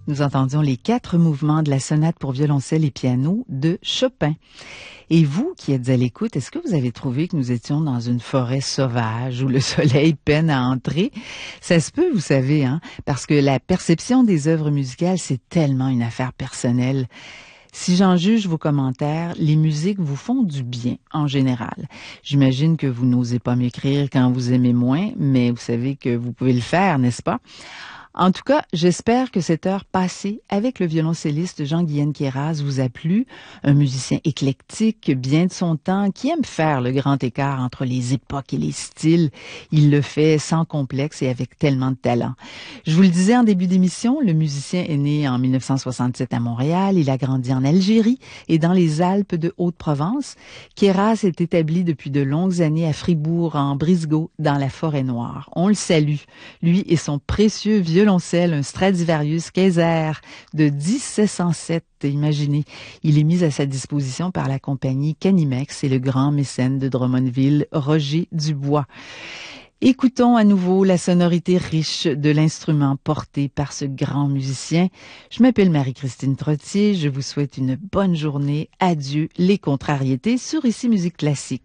Nous entendions les 4 mouvements de la sonate pour violoncelle et piano de Chopin. Et vous qui êtes à l'écoute, est-ce que vous avez trouvé que nous étions dans une forêt sauvage où le soleil peine à entrer? Ça se peut, vous savez, hein, parce que la perception des œuvres musicales, c'est tellement une affaire personnelle. Si j'en juge vos commentaires, les musiques vous font du bien, en général. J'imagine que vous n'osez pas m'écrire quand vous aimez moins, mais vous savez que vous pouvez le faire, n'est-ce pas? En tout cas, j'espère que cette heure passée avec le violoncelliste Jean-Guyenne Queyras vous a plu. Un musicien éclectique, bien de son temps, qui aime faire le grand écart entre les époques et les styles. Il le fait sans complexe et avec tellement de talent. Je vous le disais en début d'émission, le musicien est né en 1967 à Montréal. Il a grandi en Algérie et dans les Alpes de Haute-Provence. Queyras est établi depuis de longues années à Fribourg, en Brisgau, dans la Forêt-Noire. On le salue, lui et son précieux violoncelle, un Stradivarius Kaiser de 1707. Imaginez, il est mis à sa disposition par la compagnie Canimex et le grand mécène de Drummondville, Roger Dubois. Écoutons à nouveau la sonorité riche de l'instrument porté par ce grand musicien. Je m'appelle Marie-Christine Trottier, je vous souhaite une bonne journée. Adieu les contrariétés sur Ici Musique Classique.